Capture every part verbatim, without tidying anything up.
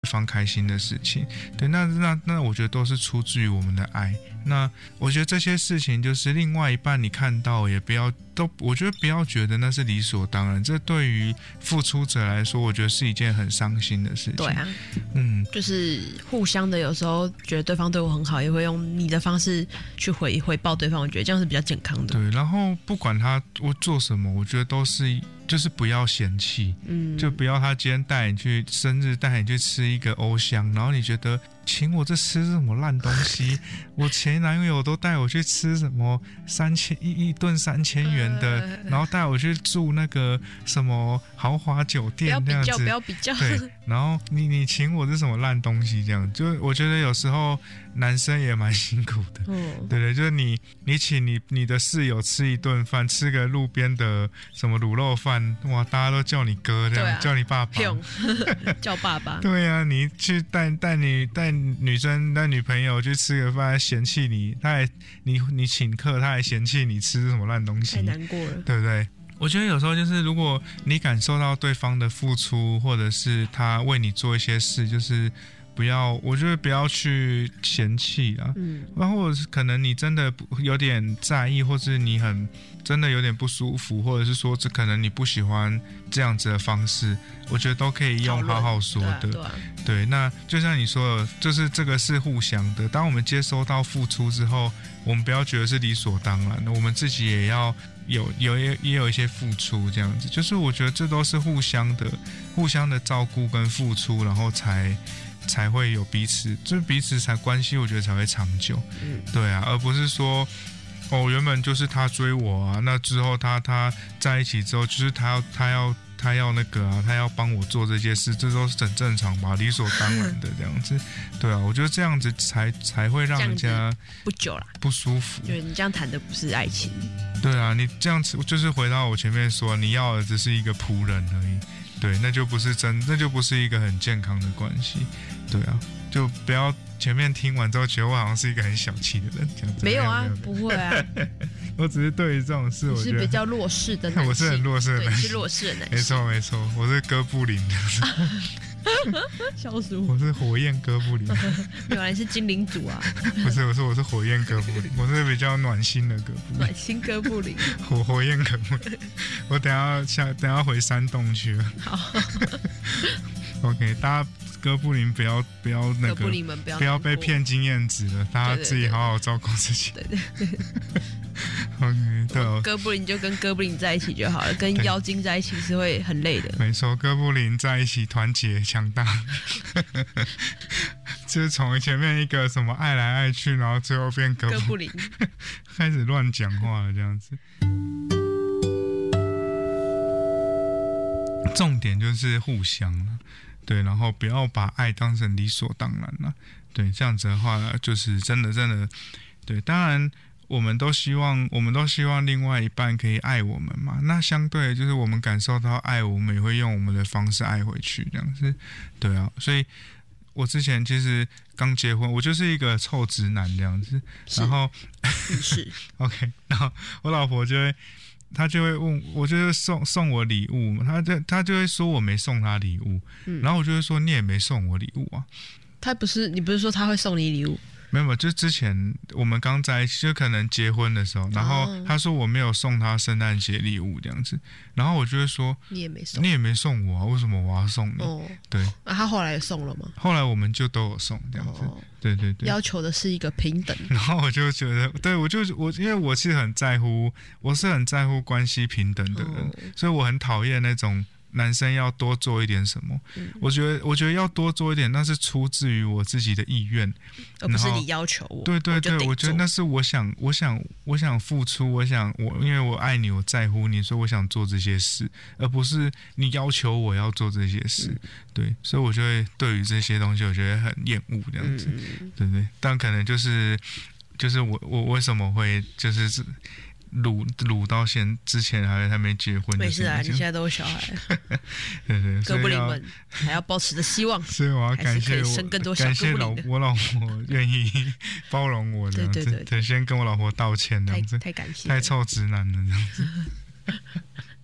方开心的事情。对，那那那我觉得都是出自于我们的爱。那我觉得这些事情就是另外一半你看到也不要都，我觉得不要觉得那是理所当然，这对于付出者来说，我觉得是一件很伤心的事情。 对啊， 嗯， 就是互相的，有时候觉得对方对我很好，也会用你的方式去回回报对方，我觉得这样是比较健康的。 对，然后不管他我做什么，我觉得都是就是不要嫌弃，嗯，就不要他今天带你去生日，带你去吃一个欧香，然后你觉得请我这吃什么烂东西，我前男友都带我去吃什么三千一一顿三千元的，呃、然后带我去住那个什么豪华酒店那样子， 不要比较，不要比较。 对，然后你你请我这什么烂东西这样，就我觉得有时候男生也蛮辛苦的，嗯，对对，就是你你请你你的室友吃一顿饭，吃个路边的什么卤肉饭，哇，大家都叫你哥这样，啊、叫你爸爸， 叫爸爸。 对啊，你去带带你带女生带女朋友去吃个饭，嫌弃你，他还你你请客，他还嫌弃你吃什么烂东西， 太难过了， 对不对？我觉得有时候就是，如果你感受到对方的付出，或者是他为你做一些事，就是不要，我觉得不要去嫌弃啊。嗯，然后可能你真的有点在意，或是你很真的有点不舒服，或者是说这可能你不喜欢这样子的方式，我觉得都可以用好好说的。 对啊，对啊， 对，那就像你说的，就是这个是互相的。当我们接收到付出之后，我们不要觉得是理所当然的，我们自己也要有有也也有一些付出，这样子。就是我觉得这都是互相的，互相的照顾跟付出，然后才才会有彼此，就是彼此才关系，我觉得才会长久。嗯，对啊，而不是说。哦，原本就是他追我啊，那之后他他在一起之后，就是他要他要他要那个啊，他要帮我做这些事，这都是很正常吧，理所当然的这样子。对啊，我觉得这样子才才会让人家不久啦， 不舒服。 对，你这样谈的不是爱情。 对啊，你这样子就是回到我前面说，你要的只是一个仆人而已。对，那就不是真，那就不是一个很健康的关系。对啊，就不要。前面听完之后，觉得我好像是一个很小气的人，这样子。 没有啊，不会啊。 我只是对于这种事，我觉得你是比较弱势的男性。 我是很弱势的男性， 是弱势的男性。 没错没错，我是哥布林的。 笑死我！ 我是火焰哥布林。 原来是精灵族啊！ 不是，我是我是火焰哥布林，我是比较暖心的哥布林。 暖心哥布林。 火火焰哥布林。我等一下下等一下回山洞去了。 好。 OK， 大家。哥布林不要不要那个， 不要不要被骗经验值了，大家自己好好照顾自己。 对对对。 OK， 对哦。 哥布林就跟哥布林在一起就好了，跟妖精在一起是会很累的。 没错，哥布林在一起团结强大。就是从前面一个什么爱来爱去，然后最后变哥布林， 哥布林开始乱讲话了这样子。重点就是互相了。对，然后不要把爱当成理所当然了。对，这样子的话，就是真的真的，对，当然我们都希望，我们都希望另外一半可以爱我们嘛。那相对的就是我们感受到爱，我们也会用我们的方式爱回去，这样子。对啊，所以我之前其实刚结婚，我就是一个臭直男这样子，然后是 OK， 然后我老婆就会。他就会问我，就会送送我礼物，他就他就会说我没送他礼物，嗯、然后我就会说你也没送我礼物啊。 他不是，你不是说他会送你礼物？ 没有，就之前我们刚在一起，就可能结婚的时候，然后他说我没有送他圣诞节礼物这样子，然后我就会说你也没送， 你也没送我啊，为什么我要送你？哦、对， 那、啊、他后来也送了吗？ 后来我们就都有送这样子，哦、对对对， 要求的是一个平等。 然后我就觉得，对我就我因为我是很在乎，我是很在乎关系平等的人，哦、所以我很讨厌那种。男生要多做一点什么，嗯、我觉得，我觉得要多做一点，那是出自于我自己的意愿， 而不是你要求我。 对对对，我, 我觉得那是我想，我想，我想付出，我想我，因为我爱你，我在乎你，所以我想做这些事，而不是你要求我要做这些事。嗯、对，所以我就会对于这些东西，我觉得很厌恶这样子，嗯、对不对？但可能就是就是我我为什么会就是。卤卤到现之前还还没结婚， 没事啊，你现在都有小孩， 对对， 哥布林们还要抱持着希望， 所以我要感谢我， 生更多小感谢老我老婆愿意包容我这样子，对对对，先跟我老婆道歉这样子， 太感谢， 太臭直男了这样子。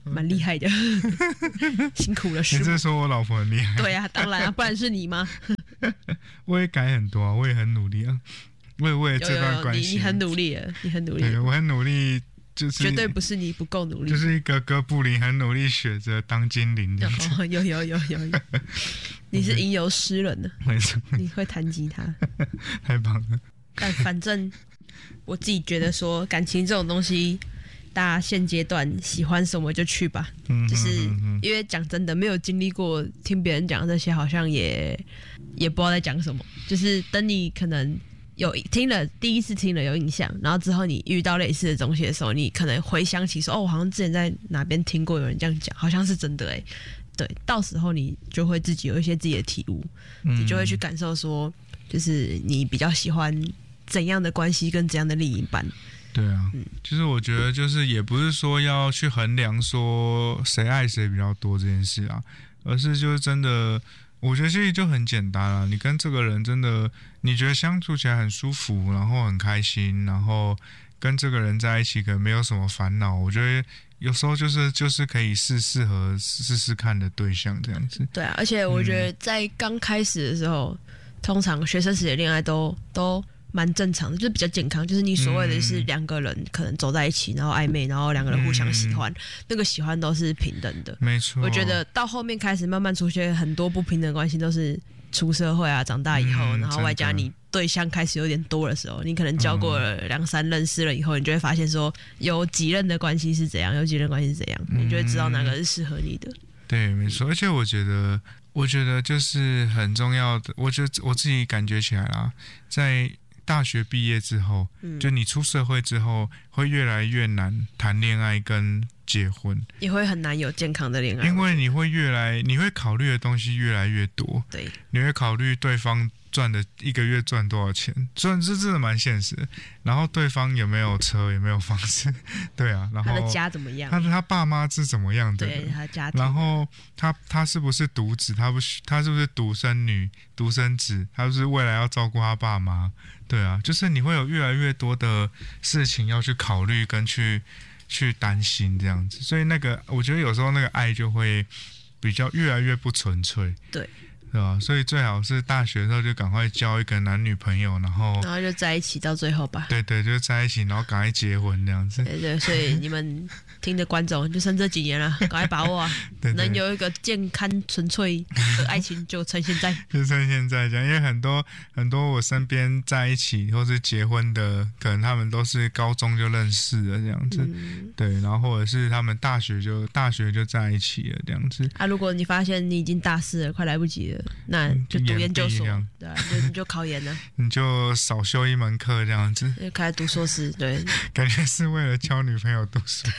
蛮厉害的，辛苦了，师你傅。 这说我老婆很厉害？ 对啊，当然啊，不然是你吗？ 我也改很多啊，我也很努力啊，为为了有这有有你， 段关系， 你很努力了，你很努力了， 对我很努力，就是绝对不是你不够努力。 就是一个哥布林很努力学着当精灵这样子。 哦，有有有有有，你是吟游诗人呢， 没错， 你会弹吉他。 太棒了。 但反正我自己觉得说，感情这种东西，大家现阶段喜欢什么就去吧。 嗯， 就是嗯嗯因为讲真的，没有经历过听别人讲这些，好像也也不知道在讲什么。就是等你可能有听了第一次听了有印象，然后之后你遇到类似的东西的时候，你可能回想起说，哦，我好像之前在哪边听过有人这样讲，好像是真的哎、欸。对，到时候你就会自己有一些自己的体悟， 嗯你就会去感受说，就是你比较喜欢怎样的关系跟怎样的另一半。 对啊， 嗯其实我觉得就是也不是说要去衡量说谁爱谁比较多这件事啊，而是就是真的，我觉得其实就很简单啊。你跟这个人真的，你觉得相处起来很舒服，然后很开心，然后跟这个人在一起可能没有什么烦恼，我觉得有时候就是就是可以试适合试试看的对象这样子。 对啊，而且我觉得在刚开始的时候，嗯、通常学生时期的恋爱都都蛮正常的，就是比较健康。就是你所谓的是两个人可能走在一起，然后暧昧，然后两个人互相喜欢，嗯、那个喜欢都是平等的。 没错， 我觉得到后面开始慢慢出现很多不平等的关系，都是出社会啊，长大以后，嗯、然后外加你对象开始有点多的时候，你可能交过了两三任、四任以后，你就会发现说有几任的关系是怎样，有几任关系是怎样，你就会知道哪个是适合你的。 对，没错。而且我觉得，我觉得就是很重要的，我觉得我自己感觉起来啦，在大学毕业之后，嗯、就你出社会之后，会越来越难谈恋爱跟结婚， 也会很难有健康的恋爱， 因为你会越来，你会考虑的东西越来越多， 对， 你会考虑对方赚的一个月赚多少钱，虽然这真的蛮现实的。然后对方有没有车，有没有房子，对啊，然后他的家怎么样， 他他爸妈是怎么样的， 对他家庭， 然后他他是不是独子，他不是他是不是独生女、独生子，他是不是未来要照顾他爸妈，对啊，就是你会有越来越多的事情要去考虑跟去去担心这样子，所以那个我觉得有时候那个爱就会比较越来越不纯粹， 对。 对吧？所以最好是大学的时候就赶快交一个男女朋友，然后然后就在一起到最后吧。 对对，就在一起，然后赶快结婚这样子。 对对，所以你们听的观众就剩这几年了，赶快把握啊！ 对对， 能有一个健康纯粹的爱情就趁现在， 就趁现在这样。因为很多很多我身边在一起或是结婚的，可能他们都是高中就认识了这样子，嗯、对，然后或者是他们大学就大学就在一起了这样子。 啊，如果你发现你已经大四了，快来不及了。那就读研究所，对、啊，就你就考研了， 你就少修一门课这样子， 就开始读硕士，对， 感觉是为了交女朋友读书。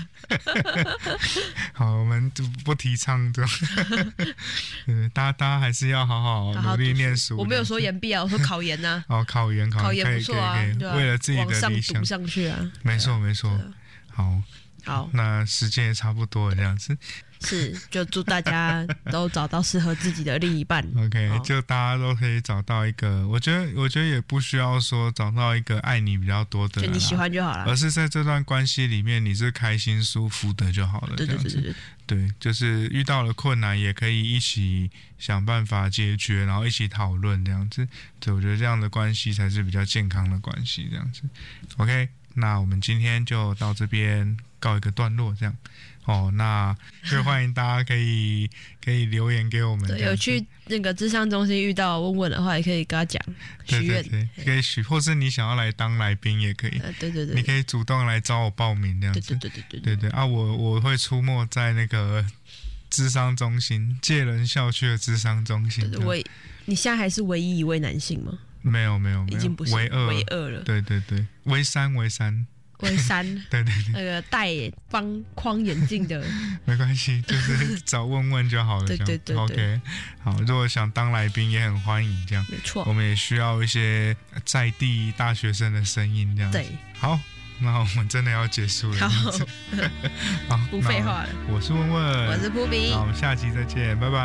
好，我们不提倡这种，对，大家大家还是要好好努力念书。 我没有说延毕啊，我说考研啊。 哦，考研， 考研不错啊， 可以可以可以，为了自己的理想， 往上读上去啊。 没错没错，好， 好， 那时间也差不多了，这样子。 是，就祝大家都找到适合自己的另一半。 OK，、哦、就大家都可以找到一个，我觉得，我觉得也不需要说找到一个爱你比较多的人， 就你喜欢就好了。 而是在这段关系里面，你是开心舒服的就好了。 对对对对对， 对，就是遇到了困难，也可以一起想办法解决，然后一起讨论这样子。对，我觉得这样的关系才是比较健康的关系，这样子。OK， 那我们今天就到这边告一个段落，这样。哦，那就欢迎大家可以可以留言给我们。 对，有去那个諮商中心遇到问问的话，也可以跟他讲许愿， 对对对，可以许，或是你想要来当来宾也可以。 呃，对对对， 你可以主动来找我报名这样子。 对对对对对对对啊，我我会出没在那个諮商中心，介人校区的諮商中心。 对对，我你现在还是唯一一位男性吗？ 没有没有没有， 已经不是唯二唯二了。 对对对，唯三唯三。 为三， 对对对， 那个戴方框眼镜的， 没关系，就是找问问就好了。 对对对 ，OK， 好，如果想当来宾也很欢迎，这样没错， 我们也需要一些在地大学生的声音，这样对， 好，那我们真的要结束了， 好， 好， 不废话了， 我是问问， 我是扑比， 那我们下期再见，拜拜。